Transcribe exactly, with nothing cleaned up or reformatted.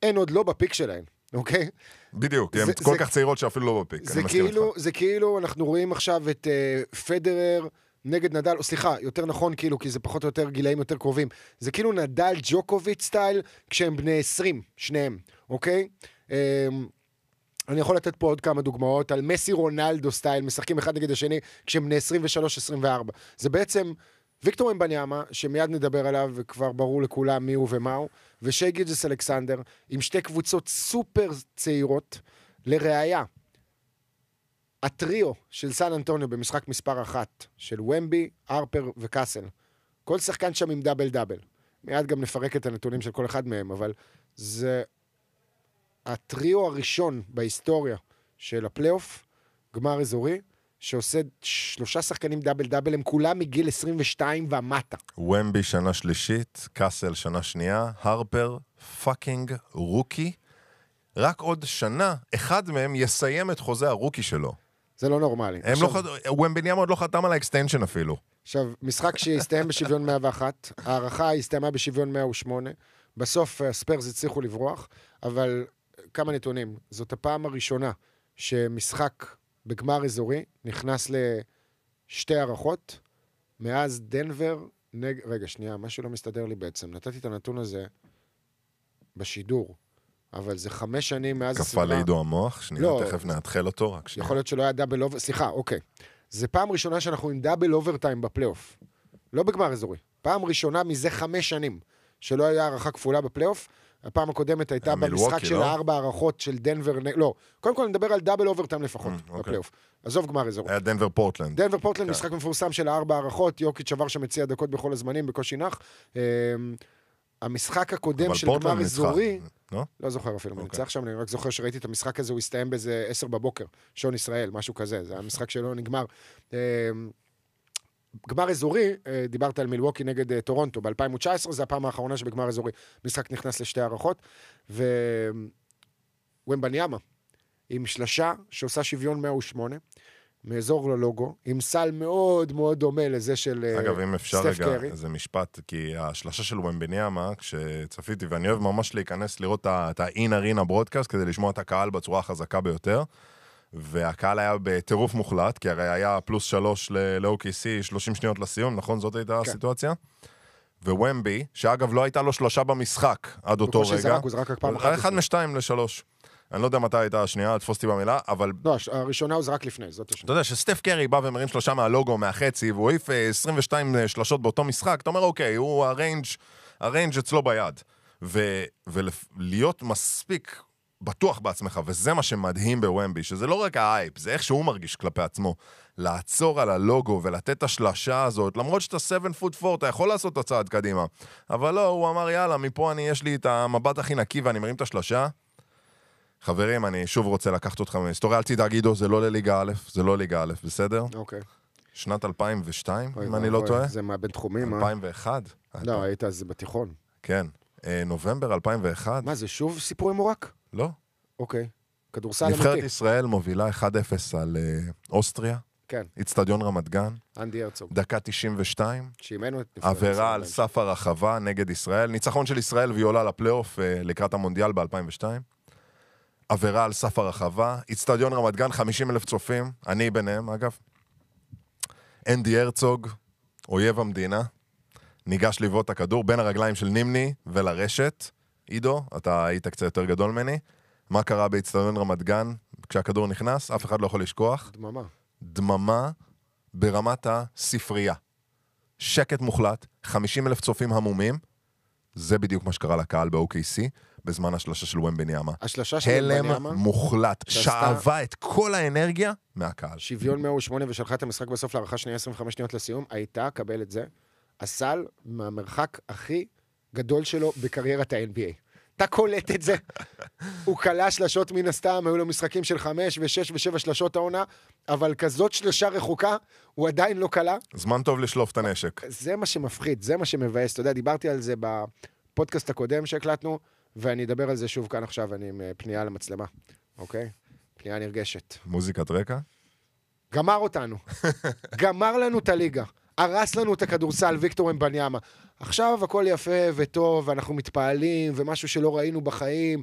הן עוד לא בפיק שלהן, אוקיי? בדיוק, הן כל כך צעירות שאפילו לא בפיק. זה כאילו, זה כאילו, אנחנו רואים עכשיו את פדרר נגד נדל, או סליחה, יותר נכון כאילו, כי זה פחות או יותר גילאים יותר קרובים. זה כאילו נדל ג'וקוביץ' סטייל, כשהם בני עשרים, שניהם, אוקיי? אני יכול לתת פה עוד כמה דוגמאות על מסי רונלדו סטייל, משחקים אחד נגד השני, כשהם בני עשרים ושלוש עשרים וארבע. זה בעצם ויקטור אמבניאמה, שמיד נדבר עליו, וכבר ברור לכולם מי הוא ומה הוא, ושי גילג'ס אלכסנדר, עם שתי קבוצות סופר צעירות, לראיה. הטריו של סן אנטוניו במשחק מספר אחת, של ומבי, ארפר וקאסל. כל שחקן שם עם דאבל דאבל. מיד גם נפרק את הנתונים של כל אחד מהם, אבל זה הטריו הראשון בהיסטוריה של הפלייאוף, גמר אזורי, שעושה שלושה שחקנים דאבל דאבל, הם כולם מגיל עשרים ושתיים ומטה. ומבי שנה שלישית, קאסל שנה שנייה, הרפר פאקינג רוקי, רק עוד שנה, אחד מהם יסיים את חוזה הרוקי שלו. זה לא נורמלי. ומבניאמה עוד לא חתם על האקסטנשן אפילו. עכשיו, משחק שהסתיים בשוויון מאה ואחת, הערכה הסתיימה בשוויון מאה ושמונה, בסוף הספרס הצליחו לברוח, אבל כמה נתונים, זאת הפעם הראשונה שמשחק בגמר אזורי נכנס לשתי הערכות, מאז דנבר, נג... רגע, שנייה, משהו לא מסתדר לי בעצם, נתתי את הנתון הזה בשידור, אבל זה חמש שנים מאז הסדרה. קפה לידו המוח, שנייה, לא, תכף נתחל אותו, רק שנייה. יכול להיות שלא היה דאבל אובר, סליחה, אוקיי. זה פעם ראשונה שאנחנו עם דאבל אוברטיים בפלייאוף. לא בגמר אזורי. פעם ראשונה מזה חמש שנים שלא היה הערכה כפולה בפלייאוף. הפעם הקודמת הייתה במשחק של הארבע הערכות של דנבר, לא. קודם כל נדבר על דאבל אוברטיים לפחות בפלייאוף. עזוב גמר אזורי. היה דנבר פורטלנד. דנבר פורטלנד, משחק מפורסם של הארבע הערכות, יוקיץ' עבר שמציע דקות בכל הזמנים, בקושי נח. המשחק הקודם של גמר אזורי, לא זוכר אפילו מי ניצח שם, אני רק זוכר שראיתי את המשחק הזה, הוא הסתיים באיזה עשר בבוקר, שעון ישראל, משהו כזה, זה המשחק שלו נגמר. גמר אזורי, דיברת על מילווקי נגד טורונטו, ב-אלפיים תשע עשרה, זה הפעם האחרונה שבגמר אזורי משחק נכנס לשתי הערכות, ומבניאמה, עם שלשה שעושה שוויון מאה ושמונה, מאזור ללוגו, עם סל מאוד מאוד דומה לזה של סטף קרי. אגב, אם אפשר רגע, זה משפט, כי השלשה של ומבניאמה, כשצפיתי, ואני אוהב ממש להיכנס לראות את ה-in arena broadcast, כדי לשמוע את הקהל בצורה החזקה ביותר, והקהל היה בטירוף מוחלט, כי הרי היה פלוס שלוש ל-או קי סי, שלושים שניות לסיום, נכון? זאת הייתה הסיטואציה? ווומבי, שאגב לא הייתה לו שלושה במשחק עד אותו רגע. הוא זרק רק פעם אחת. אחד משתיים לשלוש. אני לא יודע מתי הייתה השנייה, תפוסתי במילה, אבל... לא, הראשונה הוא זרק לפני, זאת השנייה. אתה יודע שסטף קרי בא ומרים שלושה מהלוגו, מהחצי, והוא העיף עשרים ושתיים שלושות באותו משחק, אתה אומר, אוקיי, הוא הריינג', הריינג' אצלו ביד. ולהיות מספיק בטוח בעצמך, וזה מה שמדהים בוומבי, שזה לא רק האייפ, זה איך שהוא מרגיש כלפי עצמו, לעצור על הלוגו ולתת את השלשה הזאת, למרות שאתה שבע פוט ארבע, אתה יכול לעשות את הצעד קדימה. אבל לא, הוא אמר, יאללה, מפה אני, יש לי את המבט הכי נקי, ואני מרים את השלשה. חברים, אני שוב רוצה לקחת אתכם מהיסטוריה, אל תדאג עידו, זה לא לליגה א', זה לא ליגה א', בסדר? אוקיי. שנת אלפיים ושתיים, אם אני לא טועה. זה מהבין תחומים, אה? אלפיים ואחת. לא, היית אז בתיכון. כן. נובמבר אלפיים ואחת. מה, זה שוב סיפור עם מורק? לא. אוקיי. כדורסל אמיתי. נבחרת ישראל מובילה אחד אפס על אוסטריה. כן. אצטדיון רמת גן. אנדי הרצוג. דקה תשעים ושתיים. שאימנו את נבחרת ישראל. עבירה על סף הרחבה נגד ישראל. ניצחון של ישראל והיא עולה לפלייאוף לקראת המונדיאל ב-אלפיים ושתיים. עבירה על סף הרחבה. אצטדיון רמת גן, חמישים אלף צופים. אני ביניהם, אגב. אנדי הרצוג, אויב המדינה. ניגש לבעוט את הכדור בין הרגליים של נימני ולרשת. עידו, אתה היית קצת יותר גדול ממני. מה קרה באצטדיון רמת גן כשהכדור נכנס? אף אחד לא יכול לשכוח. דממה. דממה ברמת הספרייה. שקט מוחלט, חמישים אלף צופים המומים. זה בדיוק מה שקרה לקהל ב-או קי סי, בזמן השלשה של ומבניאמה. השלשה של ומבניאמה? הלם מוחלט, שאהבה את כל האנרגיה מהקהל. שוויון מאה ושמונה ושלחה את המשחק בסוף לערכה שנייה עשרים וחמש שניות לסיום, הייתה, קבל את זה, הסל מהמרחק הכי גדול שלו בקריירת ה-אן בי איי. אתה קולט את זה. הוא קלה שלשות מן הסתם, היו לו משחקים של חמש ושש ושבע שלשות העונה, אבל כזאת שלושה רחוקה, הוא עדיין לא קלה. זמן טוב לשלוף את הנשק. זה מה שמפחיד, זה מה שמבאס. אתה יודע, דיברתי על זה בפודקאסט הקודם שהקלטנו, ואני אדבר על זה שוב כאן עכשיו, אני עם פנייה למצלמה. אוקיי? פנייה נרגשת. מוזיקת רקע? גמר אותנו. גמר לנו את הליגה. הרס לנו את הכדורסל, ויקטור אמבניאמה. עכשיו הכל יפה וטוב, ואנחנו מתפעלים, ומשהו שלא ראינו בחיים,